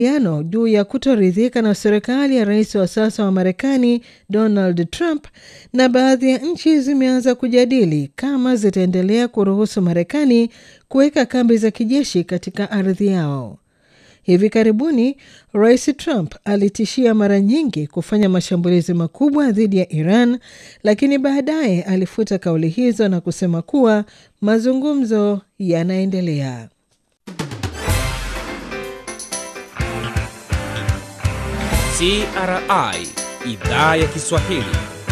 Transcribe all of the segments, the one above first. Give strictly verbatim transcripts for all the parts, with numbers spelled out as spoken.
Yano juu ya kutoridhika na serikali ya rais wa sasa wa Marekani Donald Trump, na baadhi ya nchi zimeanza kujadili kama zitaendelea kuruhusu Marekani kuweka kambi za kijeshi katika ardhi yao. Hivi karibuni, Rais Trump alitishia mara nyingi kufanya mashambulizi makubwa dhidi ya Iran, lakini baadaye alifuta kauli hizo na kusema kuwa mazungumzo yanaendelea. C R I Idhaa ya Kiswahili.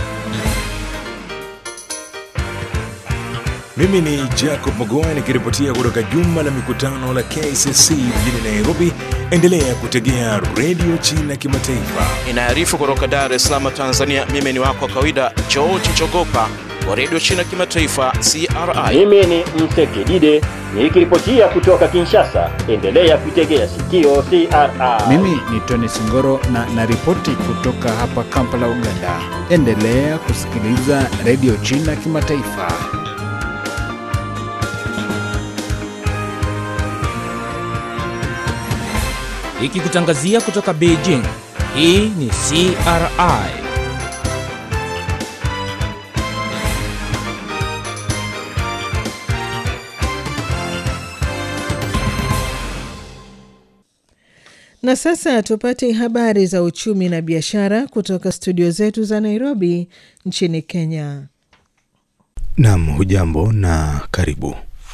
Mimi ni Jacob Mogoa nikiripotia kutoka jumba la mikutano la K C C mjini Nairobi. Endelea kutegea Radio China Kimataifa. Inaarifu kutoka Dar es Salaam, Tanzania. Mimi ni wako kawaida George Chogopa wa Radio China Kimataifa C R I. Mimi ni Msekidide nikiripotia kutoka Kinshasa. Endelea kutegea sikio C R I. Mimi ni Tony Singoro na naripoti kutoka hapa Kampala, Uganda. Endelea kusikiliza Radio China Kimataifa. Ikikutangazia kutoka Beijing, hii ni C R I. Na sasa tupate habari za uchumi na biashara kutoka studio zetu za Nairobi nchini Kenya. Naam, hujambo na karibu.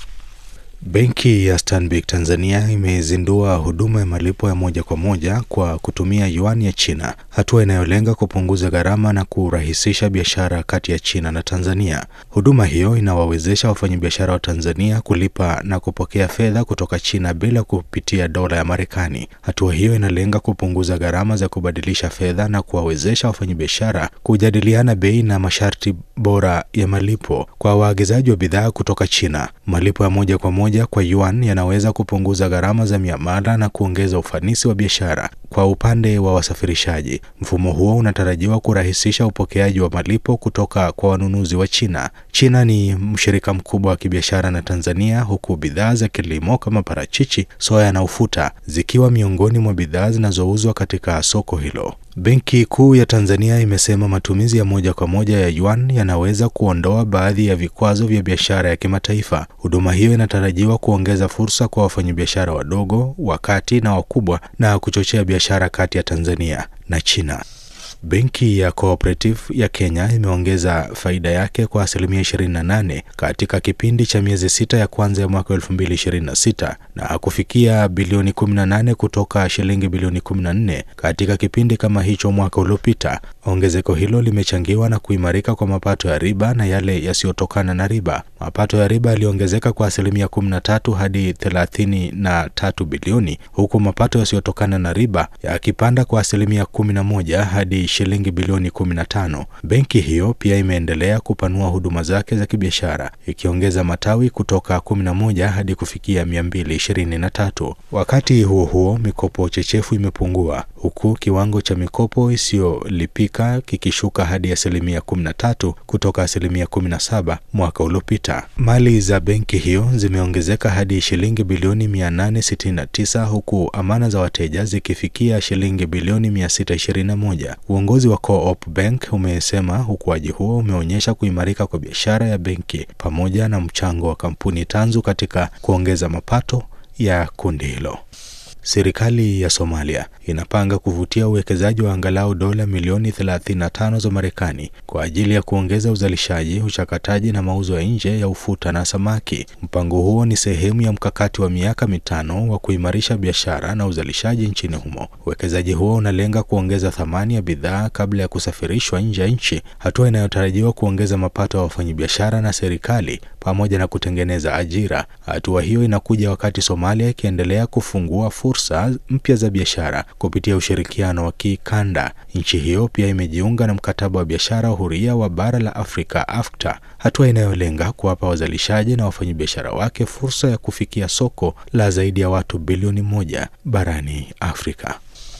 Benki ya Stanbic Tanzania imezindua huduma ya malipo ya moja kwa moja kwa kutumia yuan ya China, hatua inayolenga kupunguza gharama na kurahisisha biashara kati ya China na Tanzania. Huduma hiyo inawawezesha wafanyabiashara wa Tanzania kulipa na kupokea fedha kutoka China bila kupitia dola ya Marekani. Hatua hiyo inalenga kupunguza gharama za kubadilisha fedha na kuwawezesha wafanyabiashara kujadiliana bei na masharti bora ya malipo kwa waagizaji wa bidhaa kutoka China. Malipo ya moja kwa moja kwa yuan yanaweza kupunguza gharama za miamala na kuongeza ufanisi wa biashara. Kwa upande wa wasafirishaji, mfumo huo unatarajiwa kurahisisha upokeaji wa malipo kutoka kwa wanunuzi wa China. China ni mshirika mkubwa wa kibiashara na Tanzania, huku bidhaa za kilimo kama parachichi, soya na ufuta zikiwa miongoni mwa bidhaa zinazouzwa katika soko hilo. Benki Kuu ya Tanzania imesema matumizi ya moja kwa moja ya yuan yanaweza kuondoa baadhi ya vikwazo vya biashara ya kimataifa. Huduma hiyo inatarajiwa kuongeza fursa kwa wafanyabiashara wadogo, wakati na wakubwa na kuchochea biashara kati ya Tanzania na China. Benki ya Cooperative ya Kenya imeongeza faida yake kwa asilimia ishirini na nane katika kipindi cha miezi sita ya kwanza ya mwaka elfu mbili ishirini na sita na kufikia bilioni kumi na nane kutoka shilingi bilioni kumi na nne katika kipindi kama hicho mwaka uliopita. Ongezeko hilo limechangiwa na kuimarika kwa mapato ya riba na yale yasiyotokana na riba. Mapato ya riba yaliongezeka kwa asilimia kumi na tatu hadi thelathini na tatu bilioni, huku mapato yasiyotokana na riba yakipanda kwa asilimia kumi na moja hadi shilingi bilioni kumi na tano. Benki hiyo pia imeendelea kupanua huduma zake za kibiashara, ikiongeza matawi kutoka kumi na moja hadi kufikia mia mbili ishirini na tatu. Wakati huo huo, mikopo chechefu imepungua, huku kiwango cha mikopo isiyolipika kikishuka hadi asilimia kumi na tatu kutoka asilimia kumi na saba mwaka uliopita. Mali za benki hiyo zimeongezeka hadi shilingi bilioni mia nane sitini na tisa, huku amana za wateja zikifikia shilingi bilioni mia sita ishirini na moja. Uongozi wa Co-op Bank umesema ukuaji huo umeonyesha kuimarika kwa biashara ya benki pamoja na mchango wa kampuni tanzu katika kuongeza mapato ya kundi hilo. Serikali ya Somalia inapanga kuvutia uwekezaji wa angalau dola milioni thelathini na tano za Marekani kwa ajili ya kuongeza uzalishaji, uchakataji na mauzo ya nje ya ufuta na samaki. Mpango huo ni sehemu ya mkakati wa miaka mitano wa kuimarisha biashara na uzalishaji nchini humo. Uwekezaji huo unalenga kuongeza thamani ya bidhaa kabla ya kusafirishwa nje ya nchi, hatua inayotarajiwa kuongeza mapato ya wafanyabiashara na serikali pamoja na kutengeneza ajira. Hatua hiyo inakuja wakati Somalia ikiendelea kufungua fursa mpya za biashara kupitia ushirikiano wa kikanda. Nchi hiyo pia imejiunga na mkataba wa biashara huria wa bara la Afrika AfCFTA, hatua inayolenga kuwapa wazalishaji na wafanyabiashara wake fursa ya kufikia soko la zaidi ya watu bilioni moja barani Afrika.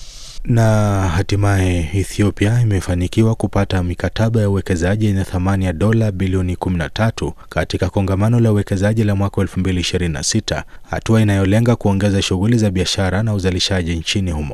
Na hatimaye Ethiopia imefanikiwa kupata mikataba ya uwekezaji yenye thamani ya dola bilioni kumi na tatu katika kongamano la uwekezaji la mwaka elfu mbili ishirini na sita, hatua inayolenga kuongeza shughuli za biashara na uzalishaji nchini humo.